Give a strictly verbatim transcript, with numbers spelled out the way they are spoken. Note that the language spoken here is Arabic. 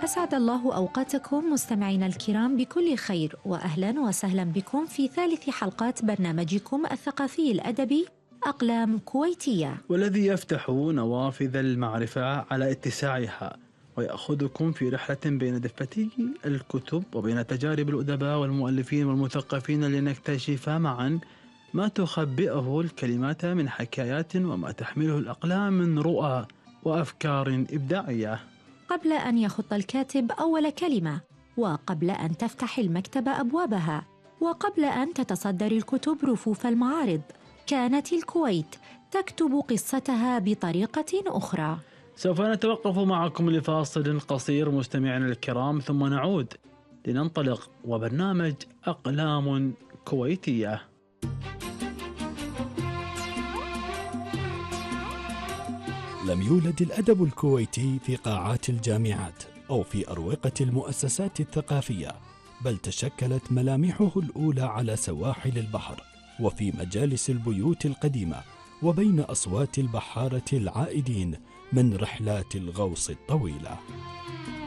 أسعد الله أوقاتكم مستمعينا الكرام بكل خير، وأهلا وسهلا بكم في ثالث حلقات برنامجكم الثقافي الأدبي أقلام كويتية، والذي يفتح نوافذ المعرفة على اتساعها ويأخذكم في رحلة بين دفتي الكتب وبين تجارب الأدباء والمؤلفين والمثقفين لنكتشف معا ما تخبئه الكلمات من حكايات وما تحمله الأقلام من رؤى وأفكار إبداعية. قبل أن يخط الكاتب أول كلمة، وقبل أن تفتح المكتبة أبوابها، وقبل أن تتصدر الكتب رفوف المعارض، كانت الكويت تكتب قصتها بطريقة أخرى. سوف نتوقف معكم لفاصل قصير مستمعينا الكرام، ثم نعود لننطلق وبرنامج أقلام كويتية. لم يولد الأدب الكويتي في قاعات الجامعات أو في أروقة المؤسسات الثقافية، بل تشكلت ملامحه الأولى على سواحل البحر وفي مجالس البيوت القديمة وبين أصوات البحارة العائدين من رحلات الغوص الطويلة.